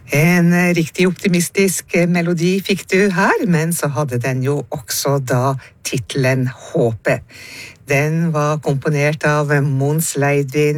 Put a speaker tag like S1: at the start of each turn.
S1: En riktig optimistisk melodi fikk du her, men så hadde den jo også da titelen Håpet. Den var komponert av Mons Leidvin